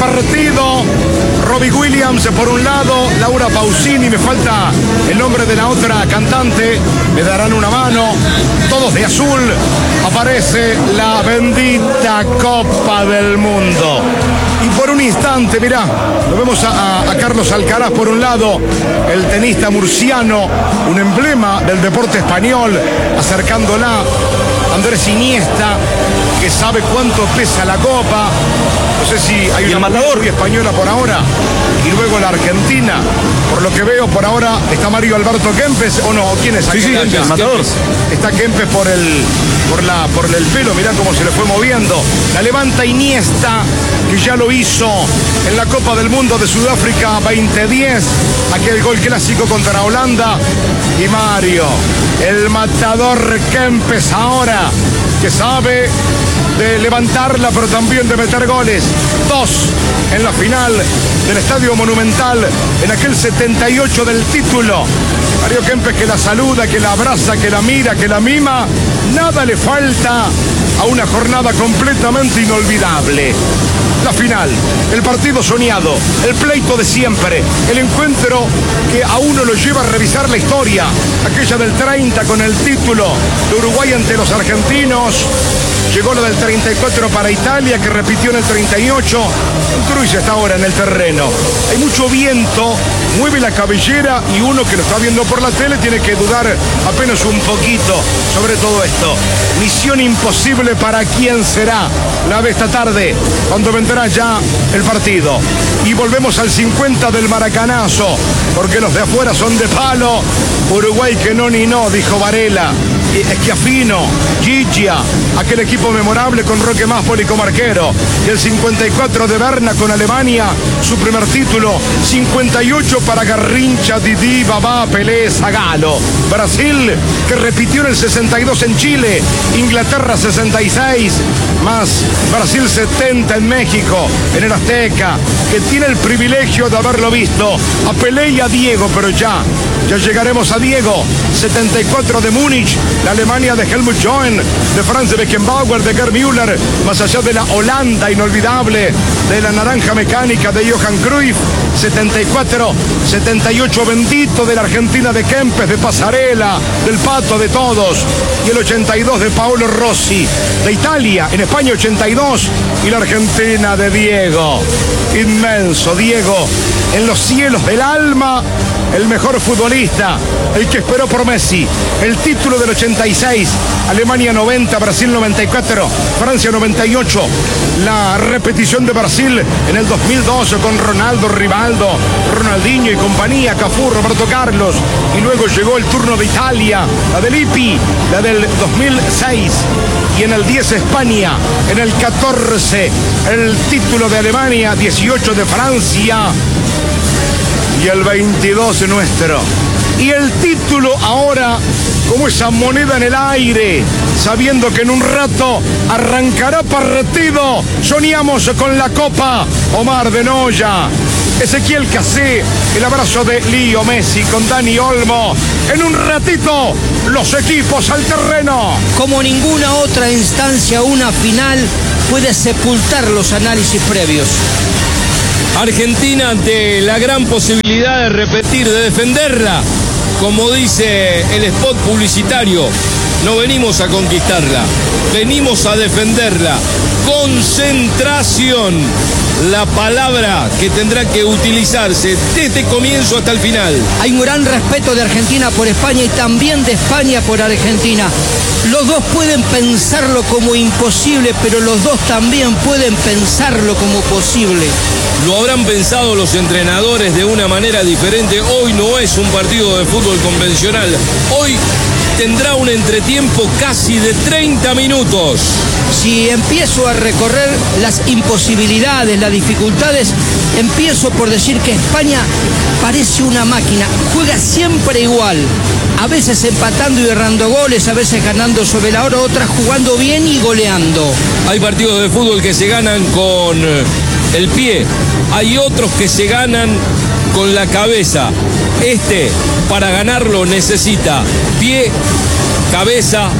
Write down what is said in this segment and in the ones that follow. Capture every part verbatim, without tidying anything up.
partido. Robbie Williams por un lado, Laura Pausini, me falta el nombre de la otra cantante, me darán una mano, todos de azul, aparece la bendita Copa del Mundo. Y por un instante, mirá, lo vemos a, a, a Carlos Alcaraz por un lado, el tenista murciano, un emblema del deporte español, acercándola, Andrés Iniesta, que sabe cuánto pesa la copa. No sé si hay una matador española por ahora. Y luego la Argentina. Por lo que veo, por ahora está Mario Alberto Kempes. ¿O no? ¿Quién es? Sí, sí, el matador. Está Kempes por el, por, la, por el pelo. Mirá cómo se le fue moviendo. La levanta Iniesta, que ya lo hizo en la Copa del Mundo de Sudáfrica veinte diez. Aquel gol clásico contra Holanda. Y Mario, el matador Kempes ahora, que sabe de levantarla, pero también de meter goles. Dos en la final del Estadio Monumental, en aquel setenta y ocho del título. Mario Kempes, que la saluda, que la abraza, que la mira, que la mima. Nada le falta a una jornada completamente inolvidable. La final, el partido soñado, el pleito de siempre, el encuentro que a uno lo lleva a revisar la historia, aquella del treinta con el título de Uruguay ante los argentinos. Llegó la del treinta y cuatro para Italia, que repitió en el treinta y ocho. Cruz está ahora en el terreno. Hay mucho viento, mueve la cabellera y uno que lo está viendo por la tele tiene que dudar apenas un poquito sobre todo esto. Misión imposible para quién será la de esta tarde, cuando vendrá ya el partido. Y volvemos al cincuenta del Maracanazo, porque los de afuera son de palo. Uruguay que no ni no, dijo Varela. Schiaffino, Gigia, aquel equipo memorable con Roque Máspoli como arquero. Y el cincuenta y cuatro de Berna con Alemania, su primer título. cincuenta y ocho para Garrincha, Didi, Babá, Pelé, Zagallo. Brasil, que repitió en el sesenta y dos en Chile. Inglaterra sesenta y seis, más Brasil setenta en México, en el Azteca, que tiene el privilegio de haberlo visto a Pelé y a Diego, pero ya, ya llegaremos a Diego. setenta y cuatro de Múnich, la Alemania de Helmut Joen, de Franz Beckenbauer, de Gerd Müller, más allá de la Holanda inolvidable, de la naranja mecánica de Johan Cruyff. setenta y cuatro, setenta y ocho bendito de la Argentina de Kempes, de Pasarela, del Pato, de todos. Y el ochenta y dos de Paolo Rossi, de Italia, en España ochenta y dos, y la Argentina de Diego. Inmenso Diego, en los cielos del alma, el mejor futbolista, el que esperó por Messi, el título del ochenta y seis, Alemania noventa, Brasil noventa y cuatro, Francia noventa y ocho, la repetición de Brasil en el dos mil doce con Ronaldo, Rivaldo, Ronaldinho y compañía, Cafú, Roberto Carlos, y luego llegó el turno de Italia, la del Lippi, la del dos mil seis, y en el diez España, en el catorce el título de Alemania, dieciocho de Francia, y el veintidós nuestro. Y el título ahora como esa moneda en el aire, sabiendo que en un rato arrancará partido. Soñamos con la Copa. Omar de Noya, Ezequiel Casé, el abrazo de Lío Messi con Dani Olmo. En un ratito, los equipos al terreno. Como ninguna otra instancia, una final puede sepultar los análisis previos. Argentina ante la gran posibilidad de repetir, de defenderla. Como dice el spot publicitario, no venimos a conquistarla, venimos a defenderla. Concentración, la palabra que tendrá que utilizarse desde comienzo hasta el final. Hay un gran respeto de Argentina por España y también de España por Argentina. Los dos pueden pensarlo como imposible, pero los dos también pueden pensarlo como posible. Lo habrán pensado los entrenadores de una manera diferente. Hoy no es un partido de fútbol convencional. Hoy tendrá un entretiempo casi de treinta minutos. Si empiezo a recorrer las imposibilidades, las dificultades, empiezo por decir que España parece una máquina, juega siempre igual, a veces empatando y errando goles, a veces ganando sobre la hora, otras jugando bien y goleando. Hay partidos de fútbol que se ganan con el pie, hay otros que se ganan con la cabeza. Este, para ganarlo, necesita pie, cabeza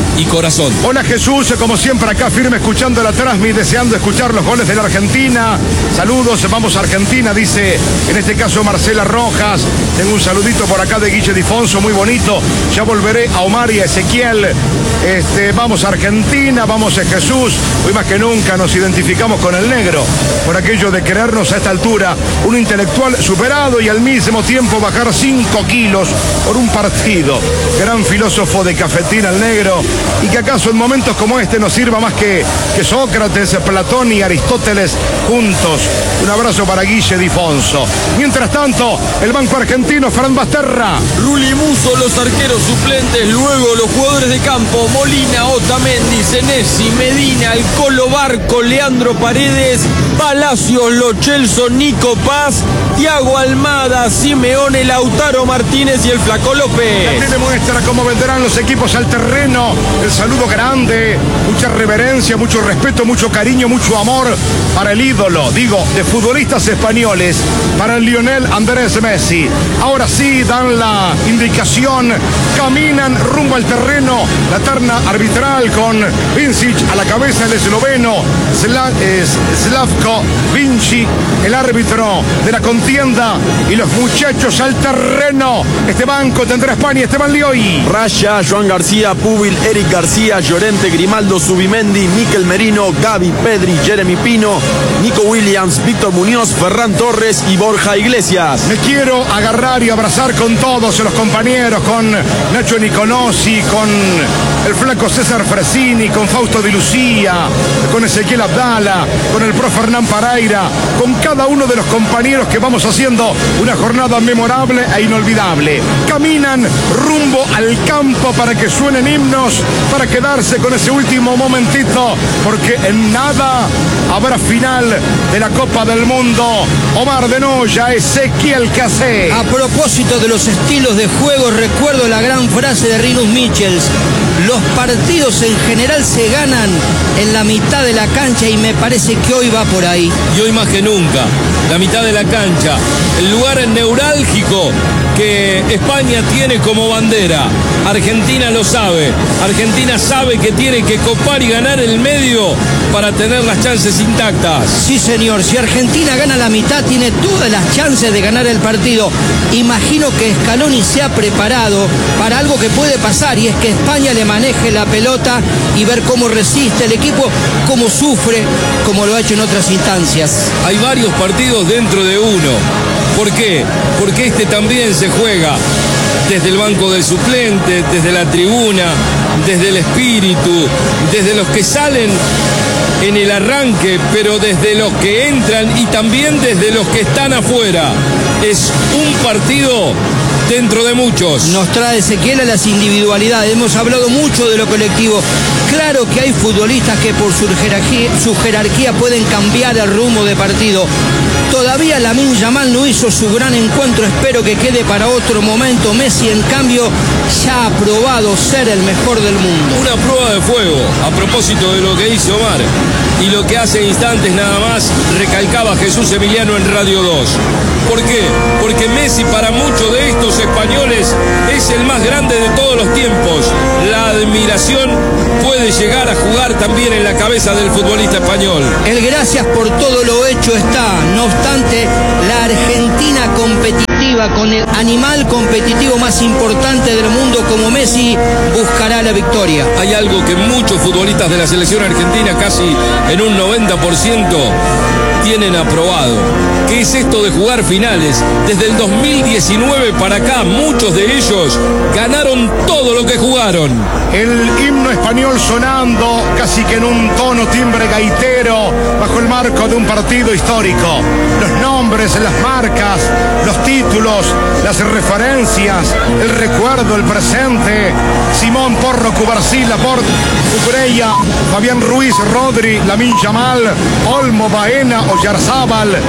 y corazón. Hola Jesús, como siempre acá firme escuchando la transmisión, deseando escuchar los goles de la Argentina. Saludos, vamos a Argentina, dice en este caso Marcela Rojas. Tengo un saludito por acá de Guille Difonso, muy bonito. Ya volveré a Omar y a Ezequiel. Este, vamos a Argentina, vamos a Jesús. Hoy más que nunca nos identificamos con el negro por aquello de creernos a esta altura un intelectual superado y al mismo tiempo bajar cinco kilos por un partido. Gran filósofo de cafetina el negro, y que acaso en momentos como este nos sirva más que, que Sócrates, Platón y Aristóteles juntos. Un abrazo para Guille Difonso. Mientras tanto, el banco argentino, Fran Basterra. Rulli Musso, los arqueros suplentes, luego los jugadores de campo, Molina, Otamendi, Senesi, Medina, el Colo Barco, Leandro Paredes, Palacios, Lo Celso, Nico Paz, Thiago Almada, Simeone, Lautaro Martínez y el Flaco López. La demuestra cómo vendrán los equipos al terreno. El saludo grande, mucha reverencia, mucho respeto, mucho cariño, mucho amor para el ídolo, digo, de futbolistas españoles, para el Lionel Andrés Messi. Ahora sí dan la indicación, caminan rumbo al terreno, la terna arbitral con Vincic a la cabeza, el esloveno, Sla, eh, Slavko Vinci, el árbitro de la contienda, y los muchachos al terreno. Este banco tendrá España, Esteban Lioy. Raya, Joan García, Pubil, Eric García, Llorente, Grimaldo, Zubimendi, Mikel Merino, Gaby, Pedri, Jeremy Pino, Nico Williams, Víctor Muñoz, Ferran Torres y Borja Iglesias. Me quiero agarrar y abrazar con todos los compañeros, con Nacho Niconosi, con el flaco César Fresini, con Fausto Di Lucía, con Ezequiel Abdala, con el profe Hernán Paraira, con cada uno de los compañeros que vamos haciendo una jornada memorable e inolvidable. Caminan rumbo al campo para que suenen himnos, para quedarse con ese último momentito, porque en nada habrá final de la Copa del Mundo. Omar de Noya, Ezequiel Casé. A propósito de los estilos de juego, recuerdo la gran frase de Rinus Michels: los partidos en general se ganan en la mitad de la cancha, y me parece que hoy va por ahí. Y hoy más que nunca, la mitad de la cancha, el lugar neurálgico que España tiene como bandera. Argentina lo sabe. Argentina sabe que tiene que copar y ganar el medio para tener las chances intactas. Sí, señor. Si Argentina gana la mitad, tiene todas las chances de ganar el partido. Imagino que Scaloni se ha preparado para algo que puede pasar, y es que España le maneje la pelota y ver cómo resiste el equipo, cómo sufre, como lo ha hecho en otras instancias. Hay varios partidos dentro de uno. ¿Por qué? Porque este también se juega desde el banco del suplente, desde la tribuna, desde el espíritu, desde los que salen en el arranque, pero desde los que entran y también desde los que están afuera. Es un partido dentro de muchos. Nos trae Ezequiel a las individualidades. Hemos hablado mucho de lo colectivo. Claro que hay futbolistas que por su jerarquía, su jerarquía pueden cambiar el rumbo de partido. Todavía Lamine Yamal no hizo su gran encuentro, espero que quede para otro momento. Messi, en cambio, ya ha probado ser el mejor del mundo. Una prueba de fuego, a propósito de lo que dice Omar, y lo que hace instantes nada más recalcaba Jesús Emiliano en Radio dos. ¿Por qué? Porque Messi, para muchos de estos españoles, es el más grande de todos los tiempos. La admiración puede llegar a jugar también en la cabeza del futbolista español. El gracias por todo lo hecho está. No obstante, la Argentina competitiva, con el animal competitivo más importante del mundo como Messi, buscará la victoria. Hay algo que muchos futbolistas de la selección argentina, casi en un noventa por ciento, tienen aprobado. ¿Qué es esto de jugar finales? Desde el dos mil diecinueve para acá, muchos de ellos ganaron todo lo que jugaron. El himno español sonando casi que en un tono timbre gaitero bajo el marco de un partido histórico. Los nombres, las marcas, los títulos, las referencias, el recuerdo, el presente. Simón, Porro, Cubarsí, Laporte, Cucurella, Fabián Ruiz, Rodri, Lamine Yamal, Olmo, Baena, Oyarzábal. Es el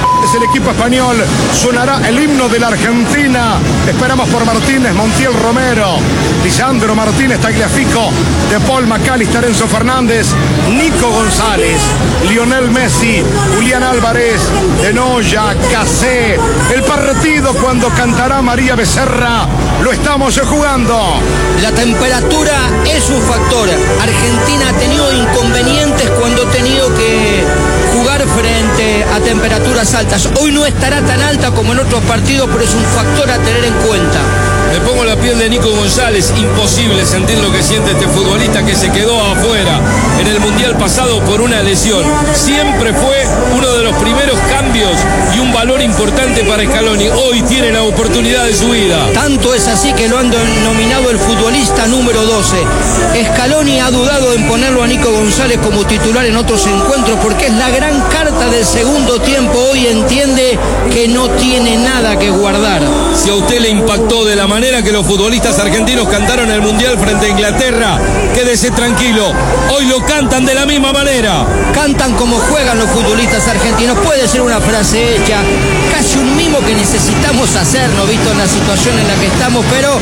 equipo español sonará el himno de la Argentina. Esperamos por Martínez, Montiel, Romero, Lisandro Martínez, Tagliafico, De Paul, McAllister, Enzo Fernández, Nico González, Lionel Messi, Julián Álvarez, De Noya, Cacé. El partido cuando cantará María Becerra lo estamos jugando. La temperatura es un factor. Argentina ha tenido inconvenientes cuando ha tenido que jugar frente a temperaturas altas. Hoy no estará tan alta como en otros partidos, pero es un factor a tener en cuenta. Me pongo la piel de Nico González. Imposible sentir lo que siente este futbolista que se quedó afuera en el Mundial pasado por una lesión. Siempre fue uno de los primeros cambios y un valor importante para Scaloni. Hoy tiene la oportunidad de su vida. Tanto es así que lo han nominado el futbolista número doce. Scaloni ha dudado en ponerlo a Nico González como titular en otros encuentros porque es la gran carta del segundo tiempo. Hoy entiende que no tiene nada que guardar. Si a usted le impactó de la manera que los futbolistas argentinos cantaron el Mundial frente a Inglaterra, quédese tranquilo. Hoy lo cantan de la misma manera. Cantan como juegan los futbolistas argentinos. Puede ser una frase hecha, casi un mimo que necesitamos hacernos, visto en la situación en la que estamos, pero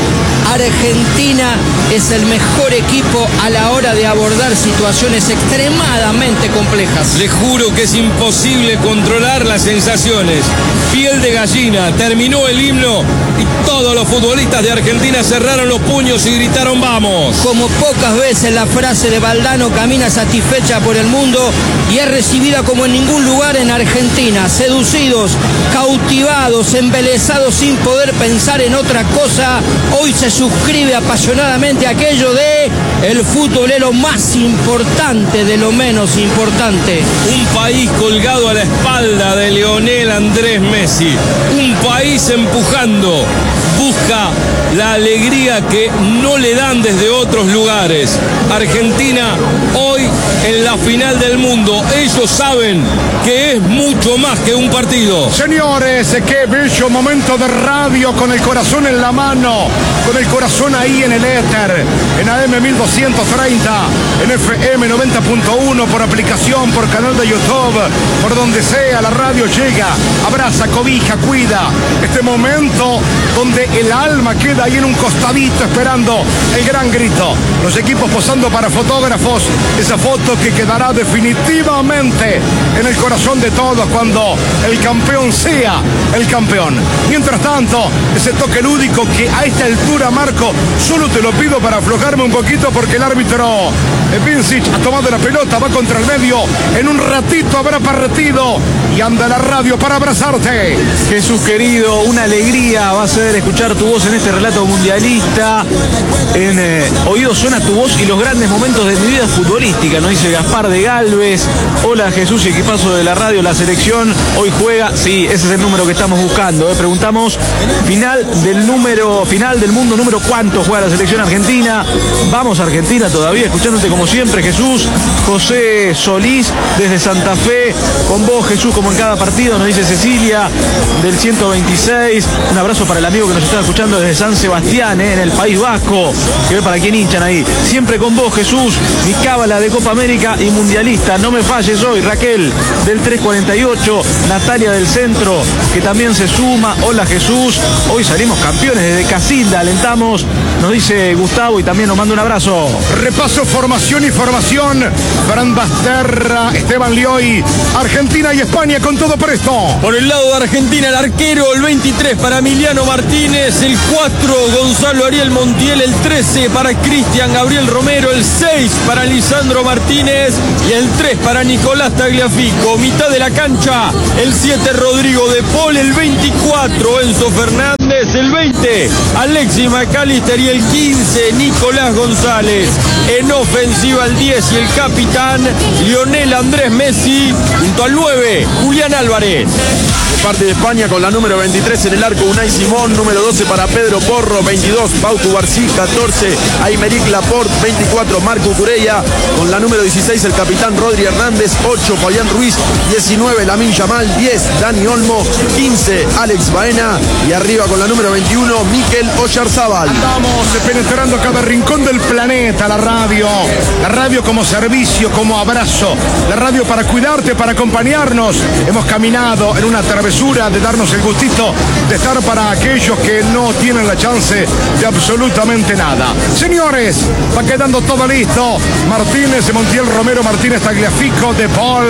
Argentina es el mejor equipo a la hora de abordar situaciones extremadamente complejas. Le juro que es imposible controlar las sensaciones. Piel de gallina, terminó el himno y todos los futbolistas de Argentina cerraron los puños y gritaron ¡vamos! Como pocas veces la frase de Valdano camina satisfecha por el mundo y es recibida como en ningún lugar en Argentina. Seducidos, cautivados, embelesados sin poder pensar en otra cosa, hoy se suscribe apasionadamente a aquello de el fútbol es lo más importante de lo menos importante. Un país colgado a la espalda de Lionel Andrés Messi. Un país empujando. Busca la alegría que no le dan desde otros lugares. Argentina hoy en la final del mundo. Ellos saben que es mucho más que un partido. Señores, qué bello momento de radio con el corazón en la mano, con el corazón ahí en el éter, en A M mil doscientos treinta, en F M noventa punto uno, por aplicación, por canal de YouTube, por donde sea, la radio llega, abraza, cobija, cuida. Este momento donde el alma queda ahí en un costadito esperando el gran grito. Los equipos posando para fotógrafos, esa foto que quedará definitivamente en el corazón de todos cuando el campeón sea el campeón. Mientras tanto, ese toque lúdico que a esta altura, Marco, solo te lo pido para aflojarme un poquito porque el árbitro Vincic ha tomado la pelota, va contra el medio, en un ratito habrá partido y anda la radio para abrazarte. Jesús querido, una alegría va a ser escuchar tu voz en este relato mundialista. En eh, oído suena tu voz y los grandes momentos de mi vida futbolística, nos dice Gaspar de Galvez. Hola Jesús y equipazo de la radio, la selección hoy juega, sí, ese es el número que estamos buscando, eh. Preguntamos, final del número, final del mundo número cuánto juega la selección argentina. Vamos Argentina todavía, escuchándote como siempre Jesús. José Solís desde Santa Fe, con vos Jesús como en cada partido, nos dice Cecilia del ciento veintiséis. Un abrazo para el amigo que nos está escuchando desde San Sebastián, eh, en el País Vasco, que ve para quién hinchan ahí. Siempre con vos Jesús, mi cábala de Copa América y mundialista, no me falles hoy. Raquel del trescientos cuarenta y ocho, Natalia del Centro, que también se suma. Hola Jesús, hoy salimos campeones desde Casilda, alentamos, nos dice Gustavo y también nos manda un abrazo. Repaso, formación y formación. Fran Basterra, Esteban Lioy, Argentina y España con todo presto. Por el lado de Argentina, el arquero, el veintitrés para Emiliano Martínez, el cuatro Gonzalo Ariel Montiel, el trece para Cristian Gabriel Romero, el seis para Lisandro Martínez y el tres para Nicolás Tagliafico. Mitad de la cancha, el siete Rodrigo De Paul, el veinticuatro Enzo Fernández, el veinte Alexis McAllister y el quince Nicolás González. En ofensiva el diez y el capitán Lionel Andrés Messi, junto al nueve Julián Álvarez. Parte de España con la número veintitrés en el arco Unai Simón, número doce para Pedro Porro, veintidós Bautu Barcí, catorce Aymeric Laporte, veinticuatro Marco Curella, con la número dieciséis el capitán Rodri Hernández, ocho Fabián Ruiz, diecinueve Lamine Yamal, diez Dani Olmo, quince Alex Baena y arriba con la número veintiuno Mikel Oyarzábal. Estamos penetrando cada rincón del planeta, la radio. radio, la radio como servicio, como abrazo, la radio para cuidarte, para acompañarnos. Hemos caminado en una travesura de darnos el gustito de estar para aquellos que no tienen la chance de absolutamente nada. Señores, va quedando todo listo. Martínez, Montiel, Romero, Martínez, Tagliafico, De Paul,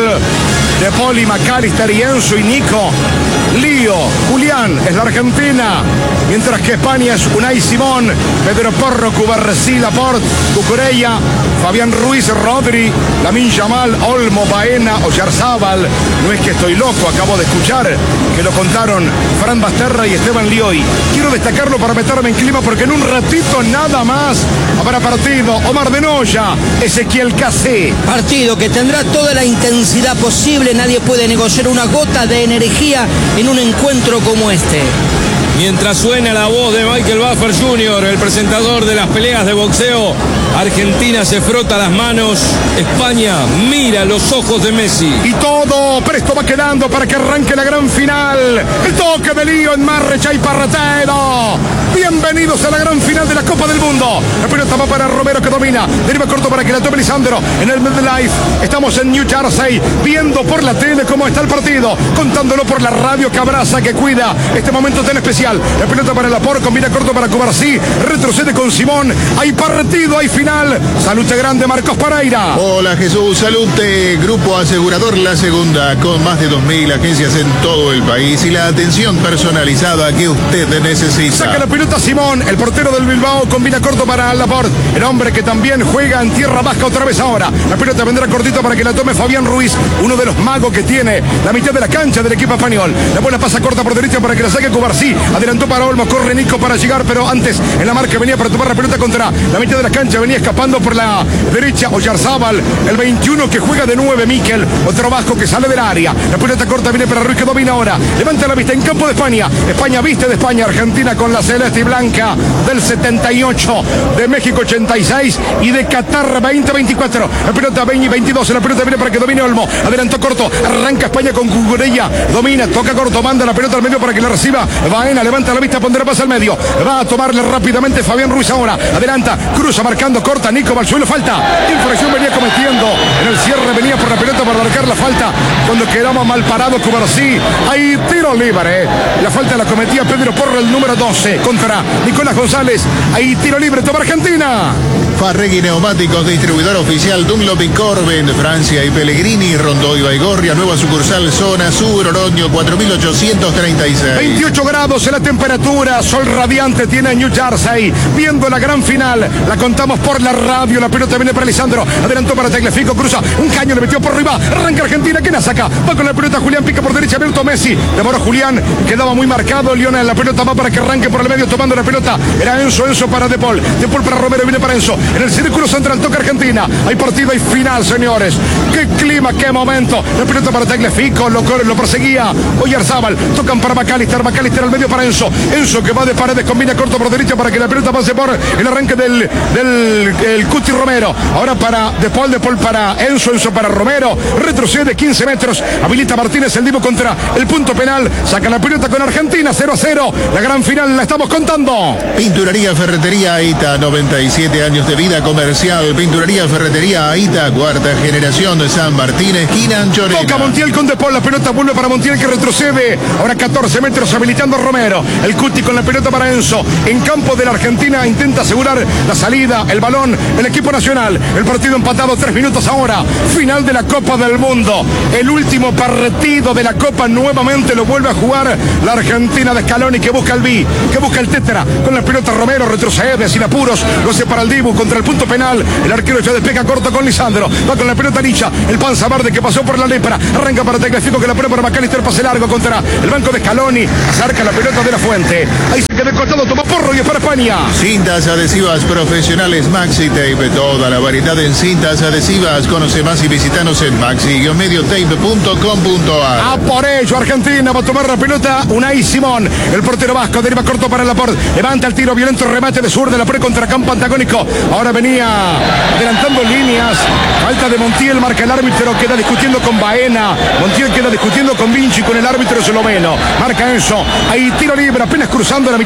De Paul y McAllister y Enzo y Nico. Lío, Julián es la Argentina, mientras que España es Unai Simón, Pedro Porro, Cubarsí, Laporte, Cucurella, Fabián Ruiz, Rodri, Lamine Yamal, Olmo, Baena, Oyarzábal. No es que estoy loco, acabo de escuchar que lo contaron Fran Basterra y Esteban Lioy. Quiero destacarlo para meterme en clima porque en un ratito nada más habrá partido. Omar de Noya, Ezequiel Casé. Partido que tendrá toda la intensidad posible, nadie puede negociar una gota de energía en un encuentro como este. Mientras suena la voz de Michael Buffer junior, el presentador de las peleas de boxeo, Argentina se frota las manos, España mira los ojos de Messi. Y todo presto va quedando para que arranque la gran final. El toque de Lío en Marrecha y Parratero. Bienvenidos a la gran final de la Copa del Mundo. La pelota va para Romero que domina. Deriva corto para que la tome Lisandro en el MetLife. Estamos en New Jersey viendo por la tele cómo está el partido, contándolo por la radio que abraza, que cuida este momento tan especial. La pelota para Laporte, combina corto para Cubarsí, retrocede con Simón. Hay partido, hay final. Salute grande, Marcos Pereira. Hola Jesús, salute. Grupo asegurador La Segunda, con más de dos mil agencias en todo el país y la atención personalizada que usted necesita. Saca la pelota Simón, el portero del Bilbao, combina corto para Laporte, el hombre que también juega en tierra vasca otra vez ahora. La pelota vendrá cortito para que la tome Fabián Ruiz, uno de los magos que tiene la mitad de la cancha del equipo español. La bola pasa corta por derecha para que la saque Cubarsí. Adelantó para Olmo, corre Nico para llegar, pero antes en la marca venía para tomar la pelota contra la mitad de la cancha, venía escapando por la derecha Oyarzábal, el veintiuno que juega de nueve, Miquel, otro vasco que sale del área. La pelota corta viene para Ruiz que domina ahora. Levanta la vista en campo de España. España viste de España, Argentina con la celeste y blanca del setenta y ocho, de México ochenta y seis y de Qatar veinte veinticuatro. La pelota veintidós, la pelota viene para que domine Olmo. Adelantó corto, arranca España con Cucurella, domina, toca corto, manda la pelota al medio para que la reciba Baena, levanta la vista, pondrá pasa al medio, va a tomarle rápidamente Fabián Ruiz ahora, adelanta, cruza marcando, corta, Nico va al suelo, falta, infracción venía cometiendo, en el cierre venía por la pelota para marcar la falta, cuando quedamos mal parados Cubarsí, hay tiro libre, la falta la cometía Pedro Porro, el número doce, contra Nicolás González, hay tiro libre, toma Argentina. Farregui Neumáticos, distribuidor oficial Dunlop y Corben, Francia y Pellegrini, Rondó y Baigorria, nueva sucursal Zona Sur, Oroño cuatro mil ochocientos treinta y seis. veintiocho grados en la temperatura, sol radiante tiene New Jersey, viendo la gran final, la contamos por la radio, la pelota viene para Lisandro, adelantó para Tagliafico, cruza, un caño, le metió por arriba, arranca Argentina, ¿quién la saca? Va con la pelota Julián, pica por derecha, abierto Messi, demoró Julián, quedaba muy marcado, Lionel, la pelota va para que arranque por el medio, tomando la pelota, era Enzo, Enzo para De Paul, De Paul para Romero, viene para Enzo, en el círculo central toca Argentina, hay partido, hay final, señores, qué clima, qué momento, la pelota para Tagliafico, lo, lo perseguía Oyarzábal, tocan para McAllister, McAllister al medio para Enzo, Enzo que va de paredes, combina corto por derecha para que la pelota pase por el arranque del, del el Cuti Romero, ahora para De Paul, De Paul para Enzo, Enzo para Romero, retrocede quince metros, habilita Martínez el Divo contra el punto penal, saca la pelota con Argentina, cero a cero, la gran final la estamos contando. Pinturería Ferretería Aita, noventa y siete años de vida comercial. Pinturería Ferretería Aita, cuarta generación de San Martín, esquina Anchorena. Toca Montiel con De Paul, la pelota vuelve para Montiel que retrocede, ahora catorce metros habilitando a Romero, el Cuti con la pelota para Enzo, en campo de la Argentina intenta asegurar la salida, el balón, el equipo nacional, el partido empatado, tres minutos ahora, final de la Copa del Mundo, el último partido de la Copa, nuevamente lo vuelve a jugar la Argentina de Scaloni que busca el B, que busca el Tetra, con la pelota Romero, retrocede sin apuros, lo hace para el Dibu contra el punto penal, el arquero ya despega corto con Lisandro, va con la pelota Licha, el Panza Verde que pasó por la lepra, arranca para Tagliafico que la pone para McAllister, pase largo contra el banco de Scaloni, acerca la pelota de la Fuente, ahí se queda el costado, toma Porro y es para España. Cintas adhesivas profesionales Maxi Tape, toda la variedad en cintas adhesivas, conoce más y visitanos en maxi mediotape punto com punto a r. A por ello Argentina va a tomar la pelota Unai Simón, el portero vasco, deriva corto para Laporte, levanta el tiro, violento remate de sur de la pre contra campo antagónico, ahora venía adelantando líneas, falta de Montiel, marca el árbitro, queda discutiendo con Baena, Montiel queda discutiendo con Vinci, con el árbitro esloveno, marca eso, hay tiro libre, apenas cruzando la mitad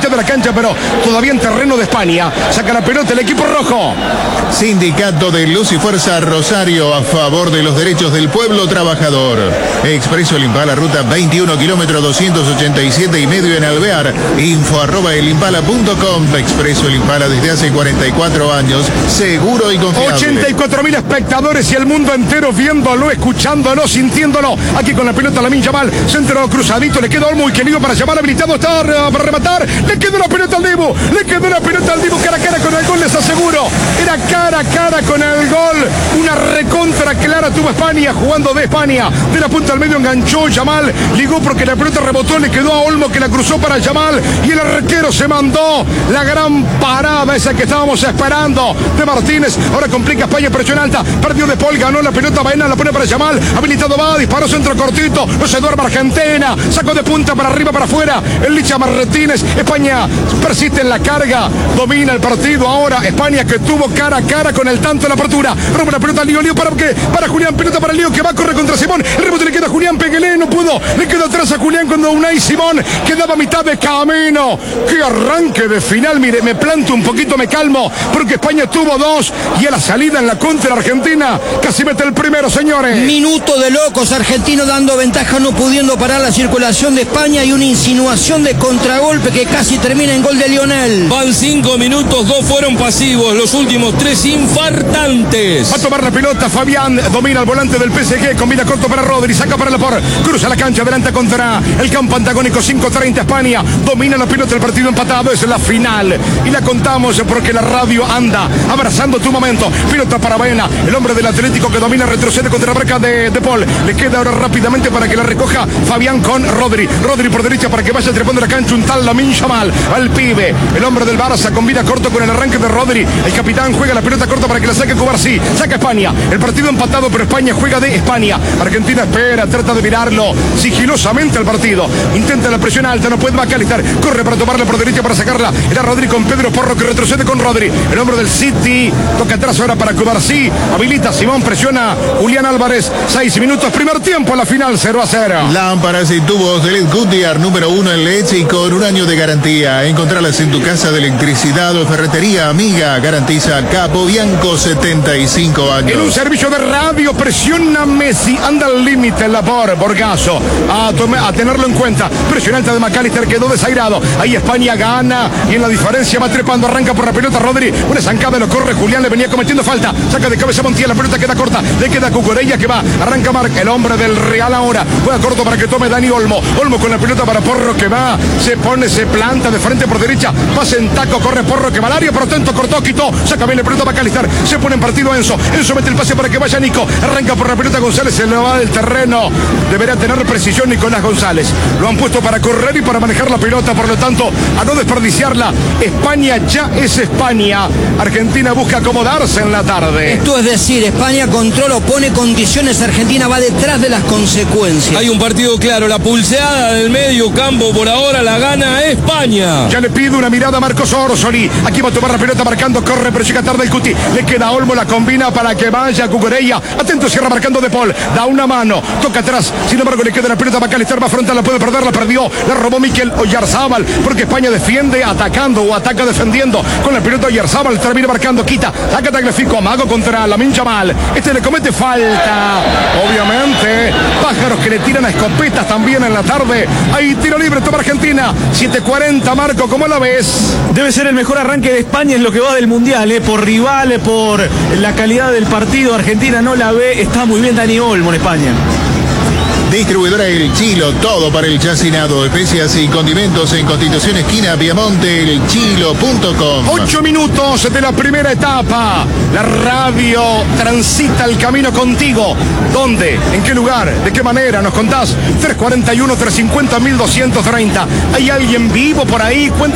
mitad de la cancha, pero todavía en terreno de España. Saca la pelota el equipo rojo. Sindicato de Luz y Fuerza Rosario a favor de los derechos del pueblo trabajador. Expreso El Impala, ruta veintiuno, kilómetro doscientos ochenta y siete y medio en Alvear. Info arroba elimpala punto com. Expreso El Impala desde hace cuarenta y cuatro años, seguro y confiable. ochenta y cuatro mil espectadores y el mundo entero viéndolo, escuchándolo, sintiéndolo. Aquí con la pelota Lamine Yamal, centro cruzadito, le queda Olmo y querido para Yamal, habilitado está para rematar. Le quedó la pelota al Dibu, le quedó la pelota al Dibu, cara a cara con el gol, les aseguro. Era cara a cara con el gol. Una recontra clara tuvo España, jugando de España. De la punta al medio enganchó Yamal, ligó porque la pelota rebotó, le quedó a Olmo que la cruzó para Yamal y el arquero se mandó la gran parada esa que estábamos esperando de Martínez. Ahora complica España, presión alta, perdió de Paul, ganó la pelota, Baena la pone para Yamal, habilitado va, disparó centro cortito, no se duerme Argentina, sacó de punta para arriba, para afuera, el Licha Martínez. España persiste en la carga, domina el partido ahora, España que tuvo cara a cara con el tanto en la apertura, rompe la pelota, Lío, Lío para qué, para Julián, pelota para Lío que va a correr contra Simón, el rebote le queda a Julián, Peguelé, no pudo, le quedó atrás a Julián cuando Unai Simón quedaba a mitad de camino. Qué arranque de final, mire, me planto un poquito, me calmo, porque España tuvo dos y a la salida en la contra Argentina casi mete el primero, señores. Minuto de locos, argentino dando ventaja, no pudiendo parar la circulación de España y una insinuación de contragolpe que casi termina en gol de Lionel. Van cinco minutos, dos fueron pasivos, los últimos tres infartantes. Va a tomar la pelota Fabián, domina el volante del P S G, combina corto para Rodri, saca para la por, cruza la cancha, adelante contra el campo antagónico, cinco treinta España, domina la pelota, el partido empatado, es la final y la contamos porque la radio anda abrazando tu momento. Pelota para Baena, el hombre del Atlético que domina, retrocede contra la marca de, de Paul, le queda ahora rápidamente para que la recoja Fabián con Rodri, Rodri por derecha para que vaya trepando la cancha un tal Lamine Yamal, al pibe, el hombre del Barça combina corto con el arranque de Rodri, el capitán juega la pelota corta para que la saque Cubarsí, saca España, el partido empatado pero España juega de España, Argentina espera, trata de mirarlo sigilosamente al partido, intenta la presión alta, no puede McAllister, corre para tomarla por derecha para sacarla, era Rodri con Pedro Porro que retrocede con Rodri, el hombre del City, toca atrás ahora para Cubarsí, habilita Simón, presiona Julián Álvarez, seis minutos, primer tiempo a la final, cero a cero. Lámparas y tubos de L E D Goodyear, número uno en leche y con un año de garantía. Encontralas en tu casa de electricidad o ferretería amiga. Garantiza Capo Bianco, setenta y cinco años. En un servicio de radio, presiona Messi, anda al límite la por Borgaso, a, a tenerlo en cuenta. Presión alta de McAllister, quedó desairado. Ahí España gana y en la diferencia va trepando, arranca por la pelota Rodri. Una zancada, lo corre Julián, le venía cometiendo falta. Saca de cabeza Montiel, la pelota queda corta, le queda Cucurella que va, arranca Marc, el hombre del Real ahora. Juega corto para que tome Dani Olmo. Olmo con la pelota para Porro que va, se pone, se planta de frente por derecha, pasa en taco, corre Porro que va al área, por tanto cortó, quitó, saca bien la pelota para McAllister, se pone en partido Enzo, Enzo mete el pase para que vaya Nico, arranca por la pelota González, se le va del terreno, deberá tener precisión Nicolás González, lo han puesto para correr y para manejar la pelota, por lo tanto a no desperdiciarla. España ya es España, Argentina busca acomodarse en la tarde. Esto es decir, España controla, pone condiciones, Argentina va detrás de las consecuencias. Hay un partido claro, la pulseada del medio campo por ahora la gana España. Ya le pido una mirada a Marcos Orsoli, aquí va a tomar la pelota marcando, corre pero llega tarde el Cuti, le queda Olmo, la combina para que vaya Cucurella, atento, cierra marcando De Paul, da una mano, toca atrás, sin embargo le queda la pelota a McAllister, va a frontal, la puede perder, la perdió, la robó Mikel Oyarzábal, porque España defiende atacando o ataca defendiendo, con la pelota Oyarzábal, termina marcando, quita, saca Tagliafico, Mago contra Lamine Yamal, este le comete falta, obviamente, pájaros que le tiran a escopetas también en la tarde, ahí tiro libre, toma Argentina, siete cuarenta, Marco, ¿cómo la ves? Debe ser el mejor arranque de España en lo que va del Mundial, ¿eh? Por rival, por la calidad del partido. Argentina no la ve, está muy bien Dani Olmo en España. Distribuidora El Chilo, todo para el chacinado, especias y condimentos en Constitución Esquina Piamonte, el chilo punto com. Ocho minutos de la primera etapa. La radio transita el camino contigo. ¿Dónde? ¿En qué lugar? ¿De qué manera? ¿Nos contás? tres cuarenta y uno, trescientos cincuenta, mil doscientos treinta. ¿Hay alguien vivo por ahí? Cuéntenos.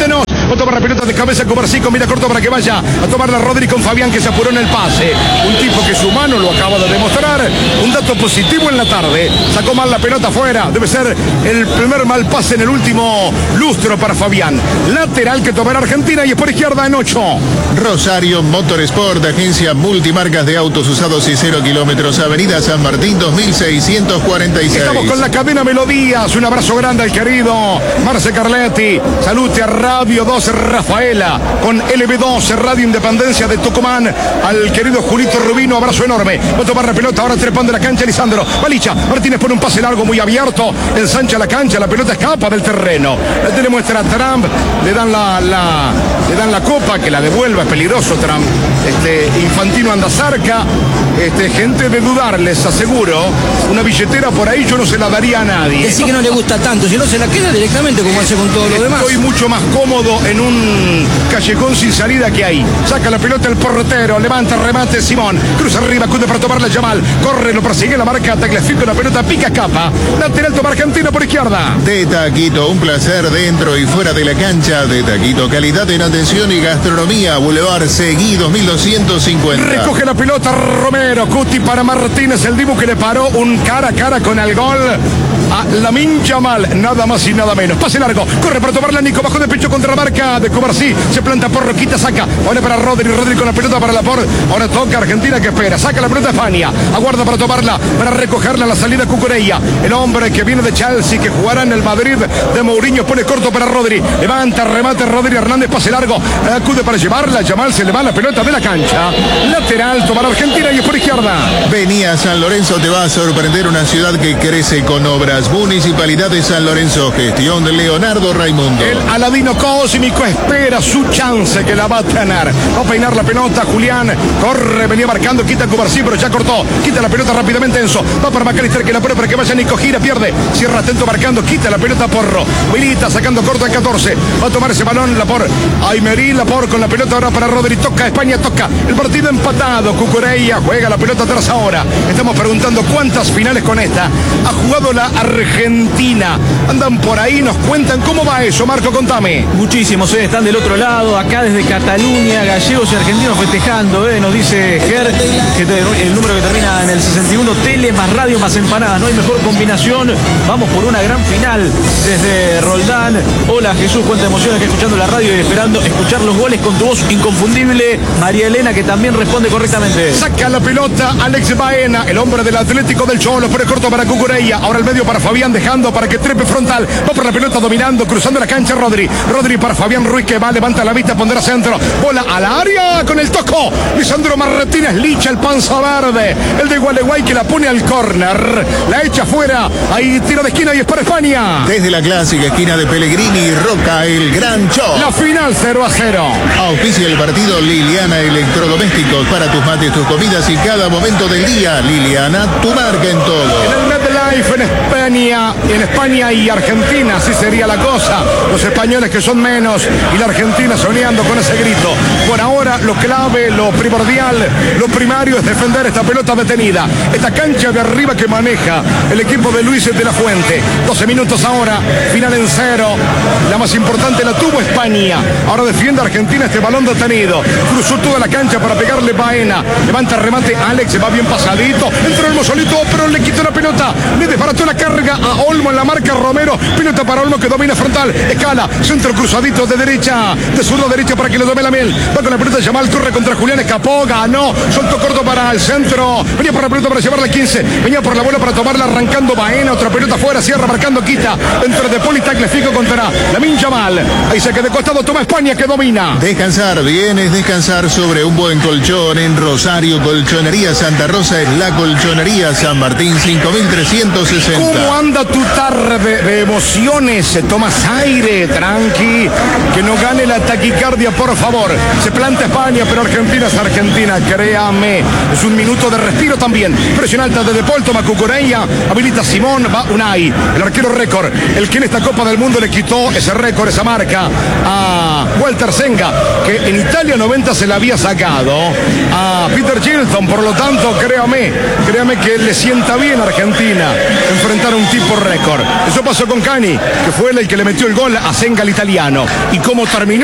Va a tomar la pelota de cabeza Cubarcico, mira corto para que vaya a tomar la Rodri con Fabián, que se apuró en el pase. Un tipo que su mano lo acaba de demostrar. Un dato positivo en la tarde. Sacó mal la pelota afuera. Debe ser el primer mal pase en el último lustro para Fabián. Lateral que tomará Argentina y es por izquierda en ocho. Rosario Motorsport, agencia multimarcas de autos usados y cero kilómetros, Avenida San Martín dos mil seiscientos cuarenta y seis. Estamos con la cadena Melodías. Un abrazo grande al querido Marce Carletti. Salute a Radio dos Rafaela, con L B dos Radio Independencia de Tucumán, al querido Julito Rubino, abrazo enorme. Va a tomar la pelota ahora trepando la cancha Lisandro Balicha. Martínez pone un pase largo muy abierto, ensancha la cancha, la pelota escapa del terreno. La le muestra a Trump, le dan la, la, le dan la copa, que la devuelva, es peligroso Trump. Este, Infantino anda cerca. Este, gente de dudar, les aseguro. Una billetera por ahí yo no se la daría a nadie. Decir que no le gusta tanto, si no se la queda directamente como hace con todo lo demás. Estoy mucho más cómodo en un callejón sin salida que ahí. Saca la pelota el portero, levanta, remate Simón, cruza arriba, acude para tomarla Yamal, corre, lo persigue la marca, taclefico la pelota, pica, escapa. Lateral toma Argentina por izquierda. De Taquito, un placer dentro y fuera de la cancha. De Taquito, calidad en atención y gastronomía. Boulevard Seguí dos mil doscientos cincuenta. Recoge la pelota Romero, Cuti para Martínez, el Dibu que le paró un cara a cara con el gol a Lamine Yamal, nada más y nada menos. Pase largo, corre para tomarla Nico, bajo de pecho contra la marca de Cubarsí, se planta por Roquita, saca, pone para Rodri, Rodri con la pelota para la por, ahora toca Argentina que espera, saca la pelota España, aguarda para tomarla, para recogerla a la salida Cucurella, el hombre que viene de Chelsea, que jugará en el Madrid de Mourinho, pone corto para Rodri, levanta, remate Rodri Hernández, pase largo, acude para llevarla, Yamal se le va la pelota de la cancha, lateral, tomará Argentina y es por izquierda. Venía a San Lorenzo, te va a sorprender, una ciudad que crece con obras. Municipalidad de San Lorenzo, gestión de Leonardo Raimundo. El Aladino Cósmico espera su chance, que la va a tener. Va a peinar la pelota Julián, corre, venía marcando, quita Cubarsí, pero ya cortó, quita la pelota rápidamente Enzo, va para McAllister que la pone para que vaya Nico, gira, pierde, cierra atento marcando, quita la pelota Porro, Milita sacando corto al catorce, va a tomar ese balón Lapor, Aymerí Lapor con la pelota ahora para Rodri, toca España, toca, el partido empatado, Cucurella juega la pelota atrás ahora, estamos preguntando cuántas finales con esta ha jugado la Argentina, andan por ahí, nos cuentan cómo va eso, Marco, contame. Muchísimos eh, están del otro lado, acá desde Cataluña, gallegos y argentinos festejando, eh, nos dice Ger, que te, el número que termina en el sesenta y uno, tele más radio más empanadas, no hay mejor combinación, vamos por una gran final desde Roldán. Hola Jesús, cuánta emociones que escuchando la radio y esperando escuchar los goles con tu voz inconfundible, María Elena, que también responde correctamente. Saca la pelota Alex Baena, el hombre del Atlético del Cholo, por el corto para Cucurella, ahora el medio para Fabián, dejando para que trepe frontal, va por la pelota dominando, cruzando la cancha Rodri, Rodri para Fabián Ruiz que va, levanta la vista, pondrá centro, bola al área con el toco, Lisandro Martínez Licha, el panza verde, el de Gualeguay que la pone al córner, la echa fuera, ahí tiro de esquina y es para España. Desde la clásica esquina de Pellegrini y Roca, el gran show. La final cero a cero. Auspicia el partido Liliana Electrodomésticos, para tus mates, tus comidas y cada momento del día. Liliana, tu marca en todo. En el MetLife en España, en España y Argentina, así sería la cosa. Los españoles que son menos y la Argentina soñando con ese grito. Por ahora lo clave, lo primordial, lo primario es defender esta pelota detenida. Esta cancha de arriba que maneja el equipo de Luis de la Fuente. doce minutos ahora, final en cero. La más importante la tuvo España. Ahora defiende Argentina este balón detenido. Cruzó toda la cancha para pegarle Baena. Levanta remate Alex, se va bien pasadito. Entró Olmo solito, pero le quitó la pelota. Le desbarató la carga a Olmo en la marca Romero. Pelota para Olmo que domina frontal. Escala, centro cruzadito de derecha. De zurdo a derecha para que lo tome la miel. Va con la pelota Yamal, corre contra Julián, escapó, ganó. Soltó corto para el centro. Venía por la pelota para llevarla a quince. Venía por la bola para tomarla arrancando Baena. Otra pelota fuera, cierra marcando, quita. Dentro de Poli, tacle fijo contra Lamine Yamal. Ahí se queda de costado, toma España que domina. Descansar bien es descansar sobre un buen colchón. En Rosario, Colchonería Santa Rosa es la colchonería San Martín cinco mil trescientos sesenta. ¿Cómo anda tu tarde de emociones? Tomas aire, tranqui, que no gane la taquicardia, por favor. Se planta España, pero Argentina es Argentina, créame. Es un minuto de respiro también. Presión alta de De Paul, toma Cucurella, habilita Simón, va Unai, el arquero récord, el que en esta Copa del Mundo le quitó ese récord, esa marca a Walter Senga, que en Italia noventa se la había sacado a Peter Gilton. Por lo tanto, créame, créame que le sienta bien a Argentina enfrentar a un tipo récord. Eso pasó con Cani, que fue el que le metió el gol a Senga, el italiano. Y cómo terminó